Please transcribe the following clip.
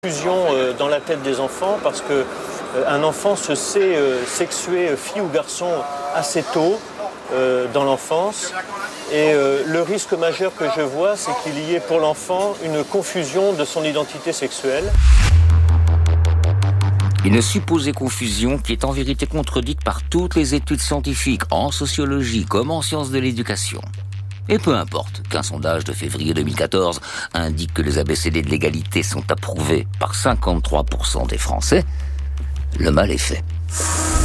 Confusion dans la tête des enfants parce que un enfant se sait sexuer fille ou garçon assez tôt dans l'enfance et le risque majeur que je vois, c'est qu'il y ait pour l'enfant une confusion de son identité sexuelle. Une supposée confusion qui est en vérité contredite par toutes les études scientifiques en sociologie comme en sciences de l'éducation. Et peu importe qu'un sondage de février 2014 indique que les ABCD de l'égalité sont approuvés par 53% des Français, le mal est fait.